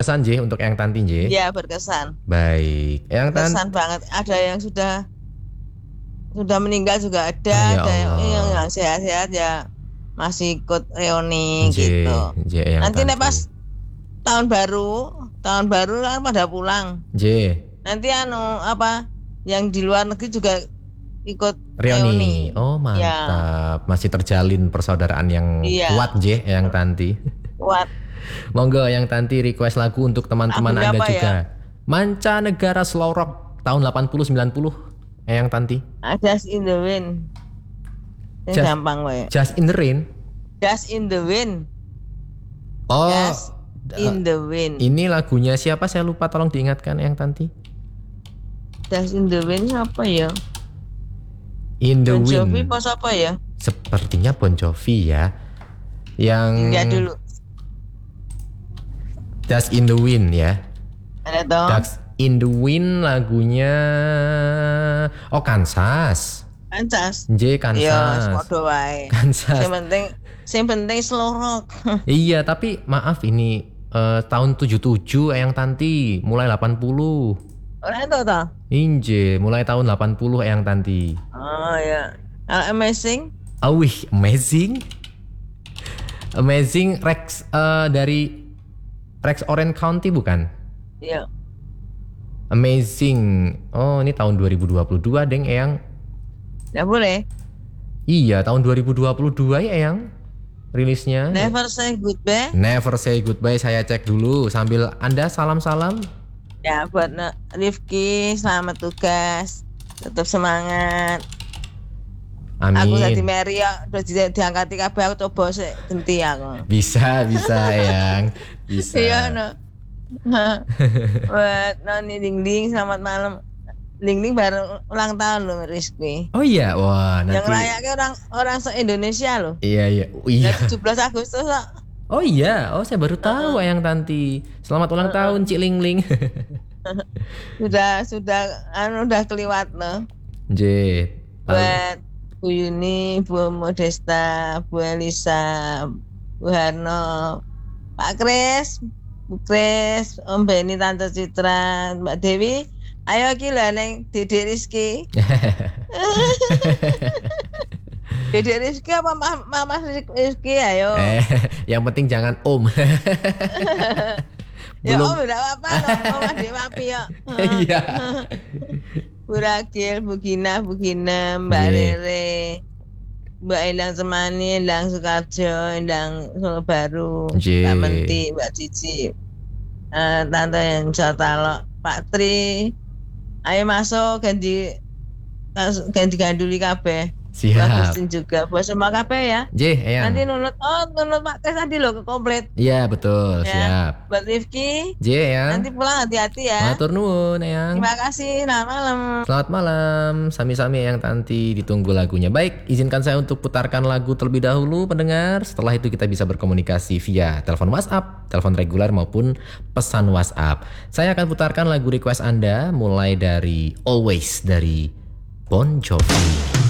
berkesan J untuk Eyang Tanti J. Iya, berkesan. Baik. Eyang Tanti. Berkesan banget. Ada yang sudah meninggal juga ada, Ya ada Allah. yang sehat-sehat ya masih ikut reuni J, gitu. J Eyang Nanti nek Tanti. pas tahun baru kan pada pulang. J. Nanti yang di luar negeri juga ikut Reuni. Oh Ya, mantap. Masih terjalin persaudaraan yang iya, kuat J Eyang Tanti. kuat. Monggo Eyang Tanti request lagu untuk teman-teman Lagunya Anda apa juga. ya? Mancanegara Slow Rock tahun 80-90 Eyang Tanti. Just in the Wind. Yang Just- gampang we. Just in the Rain. Just in the Wind. Oh. Just in the Wind. Ini lagunya siapa saya lupa, tolong diingatkan Eyang Tanti. Just in the Wind apa ya? In the Bon Jovi Wind. pas apa ya? Sepertinya Bon Jovi ya. Yang Enggak dulu. Dust in the Wind ya. Ada toh? Dust in the Wind lagunya Kansas. Kansas. J Iya, Kansas. sepodo wae. Kansas. Yang penting slow rock. Iya, tapi maaf ini tahun 77 Eyang Tanti, mulai 80. Ora itu toh? Inje, mulai tahun 80 Eyang Tanti. Oh ya. Amazing. Wih, amazing. Amazing Rex dari Rex Orange County bukan? Iya. Amazing. Oh, ini tahun 2022 Deng Eyang. Enggak boleh. Iya, tahun 2022 ya Eyang. Rilisnya. Never say goodbye. Never Say Goodbye, saya cek dulu sambil Anda salam-salam. Ya buat Rifki, selamat tugas. Tetap semangat. Amin. Aku tadi Mary ya, udah diangkat kabeh aku coba sih genti aku. Bisa Eyang. Bisa. Iya no. Buat Noni Ding selamat malam. Ding baru ulang tahun loh Rizky. Oh iya, wah nanti. Yang rayanya orang se-Indonesia loh. Iya. Oh, iya. 17 Agustus kok. Oh iya, saya baru tahu Eyang Tanti. Selamat ulang tahun Cik Ling Ling. Udah keliwat loh. J. Buat Bu Yuni, Bu Modesta, Bu Elisa, Bu Harno, Pak Kris, Bu Kris, Om Beni, Tante Citra, Mbak Dewi. Ayo ki lho neng Dede Rizky. Dede Rizky apa Mama Rizky ayo. Yang penting jangan Om. Ya Belum. Om udah apa Mama Dewa Api ya. Iya. Bu Ragil, Bu Gina, Mbak Rere, Mbak Endang Semani, Endang Sukarjo, Endang Solo Baru, J. Mbak Menti, Mbak Cici, Tante yang Jotalo, Pak Tri. Ayo masuk ganti ganduli kabeh. Siap. Bagusin juga buat semua kabeh ya. J, Eyang. Nanti nunut Pak Kris tadi loh ke komplit. Iya, betul. Ya. Siap. Buat Rifki, J, Eyang. nanti pulang hati-hati ya. Matur nuwun, Eyang. Terima kasih, selamat malam. Selamat malam, sami-sami Eyang Tanti, ditunggu lagunya. Baik, izinkan saya untuk putarkan lagu terlebih dahulu pendengar. Setelah itu kita bisa berkomunikasi via telepon WhatsApp, telepon reguler maupun pesan WhatsApp. Saya akan putarkan lagu request Anda mulai dari Always dari Bon Jovi.